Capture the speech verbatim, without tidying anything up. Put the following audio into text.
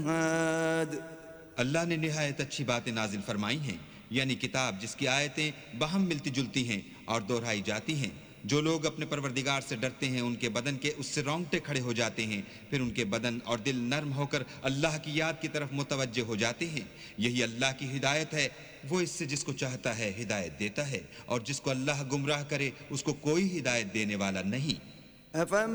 अल्लाह ने निहायत अच्छी बातें नाजिल फरमाई हैं, यानी किताब जिसकी आयतें बाहम मिलती जुलती हैं और दोहराई जाती हैं। जो लोग अपने परवरदिगार से डरते हैं उनके बदन के उससे रोंगटे खड़े हो जाते हैं, फिर उनके बदन और दिल नर्म होकर अल्लाह की याद की तरफ मुतवज्जे हो जाते हैं। यही अल्लाह की हिदायत है, वो इससे जिसको चाहता है हिदायत देता है, और जिसको अल्लाह गुमराह करे उसको कोई हिदायत देने वाला नहीं।